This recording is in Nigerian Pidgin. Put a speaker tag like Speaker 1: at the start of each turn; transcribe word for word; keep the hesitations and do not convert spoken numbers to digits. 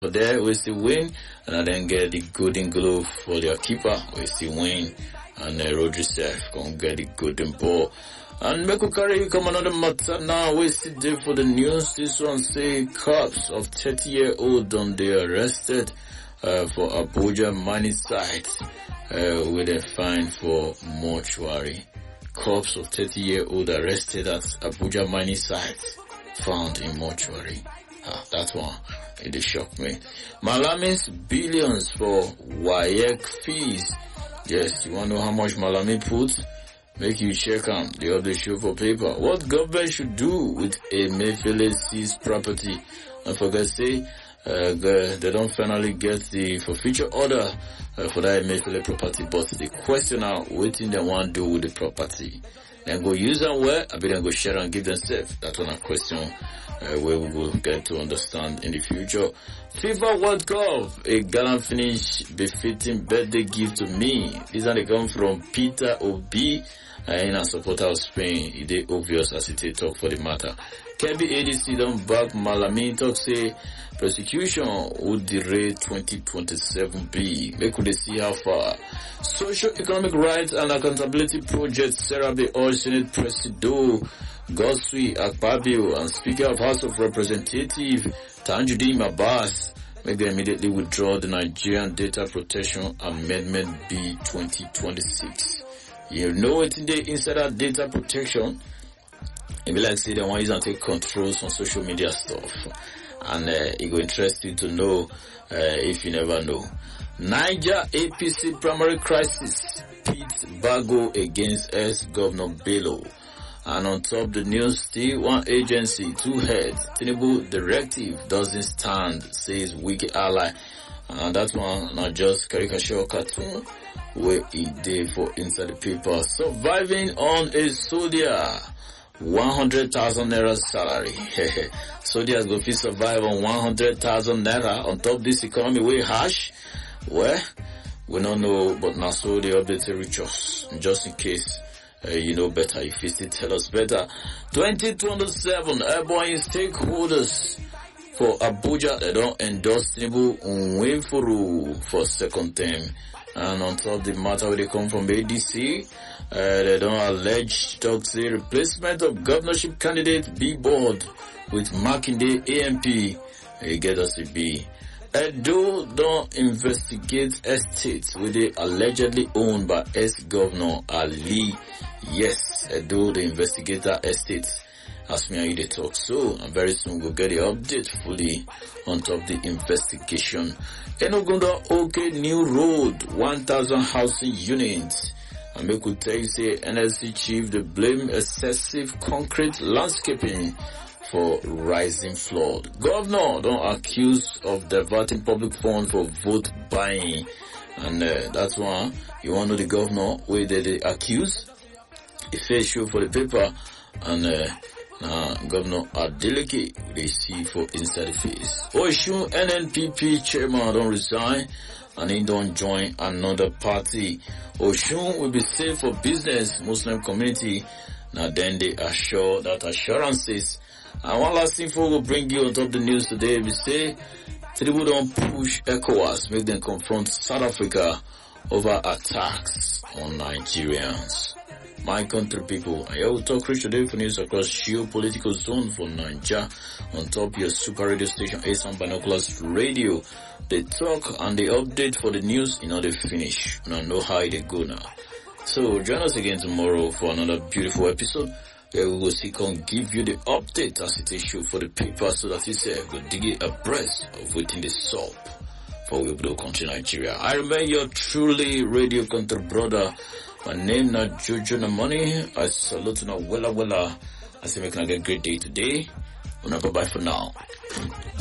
Speaker 1: But there we still win, and I then get the Golden Glove for their keeper. We still win, and uh, Rodri Sef gonna get the Golden Ball. And make we carry you come another matter now. We still there for the news. This one say cops of thirty-year-old done they arrested uh, for Abuja mining site uh, with a fine for mortuary. Cops of thirty-year-old arrested at Abuja mining site found in mortuary. Ah, that one, it shocked me. Malami's billions for W A E C fees. Yes, you want to know how much Malami puts? Make you check on the other show for paper. What government should do with a Emefiele seized property? And forget say, uh, they don't finally get the forfeiture order uh, for that Emefiele property. But the question now, what thing they want to do with the property? Then go use them where? I bet then go share and give themselves. That's one a question uh, where we will get to understand in the future. FIFA World Cup, a gallant finish befitting birthday gift to me. These are they come from Peter Obi, uh, in a supporter of Spain. It is obvious as it is talk for the matter. K B A D C don't back Malami talk say prosecution would derail twenty twenty-seven B. Make we see how far. Social Economic Rights and Accountability Project Sarah B. All Senate Presido Godswill Akpabio and Speaker of House of Representatives Tajuddin Abbas make them immediately withdraw the Nigerian Data Protection Amendment B twenty twenty-six. You know it in the insider data protection. It be like say they want you to take controls on social media stuff. And uh, it will interest you to know uh, if you never know. Niger A P C primary crisis pits Bago against ex-Governor Bello. And on top the news, still one agency, two heads. Tinubu directive doesn't stand, says wiki ally. And that one not just caricature cartoon where it did for inside the paper. Surviving on a soldier. one hundred thousand naira salary. Soldiers go fit survive on one hundred thousand naira on top this economy way harsh. Well, we don't know, but now so they update to reach us. Just in case uh, you know better, if you still tell us better. twenty twenty-seven airborne stakeholders for Abuja, they don't endorse Tinubu Nwefuru for second term. And on top of the matter where they come from A D C, uh, they don't allege toxic replacement of governorship candidate B board with Makinde A M P. They get us a B. Edo don't investigate estates with it allegedly owned by ex-governor Ali. Yes, Edo the investigator estates. Ask me how you they talk. So, and very soon we'll get the update fully on top of the investigation. Enogunda OK New Road, one thousand housing units. And we could tell you say N S C chief they blame excessive concrete landscaping for rising flood. Governor don't accuse of diverting public funds for vote buying. And uh, that's why you want to know the governor where they, they accuse. If they show for the paper and uh, Now, Governor Adeleke, they see for inside the face. Oshun N N P P chairman don't resign and he don't join another party. Oshun will be safe for business, Muslim community. Now then they assure that assurances. And one last info will bring you on top of the news today. We say, Tinubu don't push ECOWAS, make them confront South Africa over attacks on Nigerians. My country people, I will talk rich today for news across geopolitical zone for Nigeria on top of your super radio station Asan Binoculars Radio. They talk and they update for the news in order to finish. You don't know how they go now. So join us again tomorrow for another beautiful episode where we will see and give you the update as it is show for the paper so that you say will dig it abreast of within the soap for we will country Nigeria. I remain your truly radio country brother. My name na Jojo na money. I salute na wella wella. I say make a great day today. Una bye bye for now.